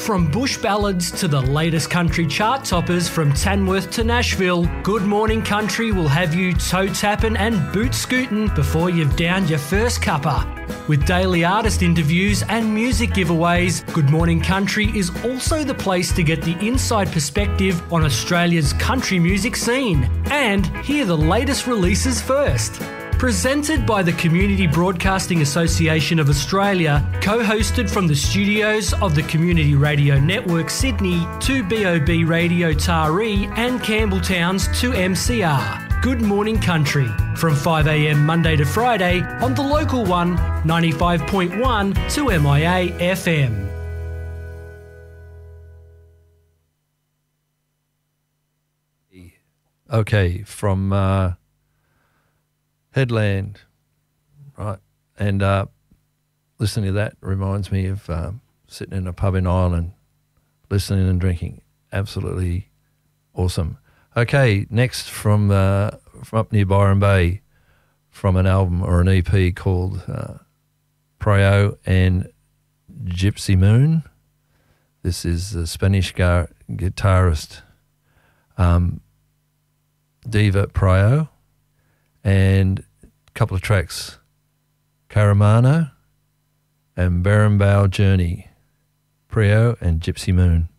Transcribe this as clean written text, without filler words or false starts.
From bush ballads to the latest country chart toppers from Tamworth to Nashville, Good Morning Country will have you toe tapping and boot scooting before you've downed your first cuppa. With daily artist interviews and music giveaways, Good Morning Country is also the place to get the inside perspective on Australia's country music scene and hear the latest releases first. Presented by the Community Broadcasting Association of Australia, co-hosted from the studios of the Community Radio Network Sydney to BOB Radio Taree and Campbelltown's 2MCR. Good Morning Country from 5am Monday to Friday on the local one, 95.1 2MIA FM. Okay, from Headland, right, and listening to that reminds me of sitting in a pub in Ireland, listening and drinking. Absolutely awesome. Okay, next from up near Byron Bay, from an album or an EP called Preo and Gypsy Moon. This is the Spanish guitarist Diva Preo, and a couple of tracks, Caramano and Berenbow Journey, Preo and Gypsy Moon.